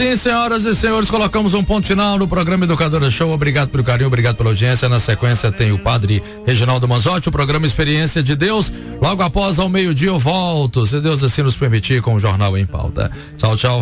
assim, senhoras e senhores, colocamos um ponto final no programa Educadora Show. Obrigado pelo carinho, obrigado pela audiência. Na sequência tem o padre Reginaldo Manzotti, o programa Experiência de Deus. Logo após, ao meio-dia, eu volto, se Deus assim nos permitir, com o Jornal em Pauta. Tchau, tchau.